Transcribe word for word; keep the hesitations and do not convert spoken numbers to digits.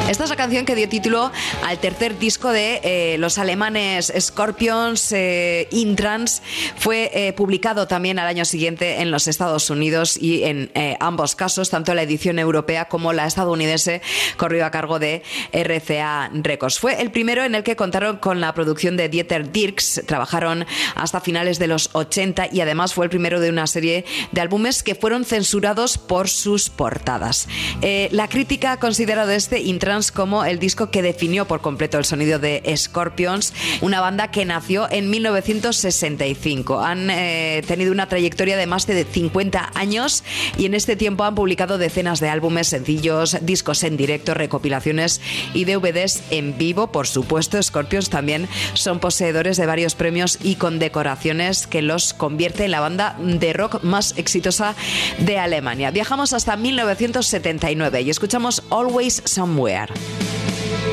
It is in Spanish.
Esta es la canción que dio título al tercer disco de eh, los alemanes Scorpions, eh, In Trance. Fue eh, publicado también al año siguiente en los Estados Unidos y en eh, ambos casos, tanto la edición europea como la estadounidense, corrió a cargo de R C A Records. Fue el primero en el que contaron con la producción de Dieter Dierks. Trabajaron hasta finales de los ochenta y además fue el primero de una serie de álbumes que fueron censurados por sus portadas. Eh, la crítica ha considerado este In Trance como el disco que definió por completo el sonido de Scorpions, una banda que nació en mil novecientos sesenta y cinco. Han eh, tenido una trayectoria de más de cincuenta años y en este tiempo han publicado decenas de álbumes, sencillos, discos en directo, recopilaciones y D V Ds en vivo. Por supuesto, Scorpions también son poseedores de varios premios y condecoraciones que los convierte en la banda de rock más exitosa de Alemania. Viajamos hasta mil novecientos setenta y nueve y escuchamos Always Somewhere.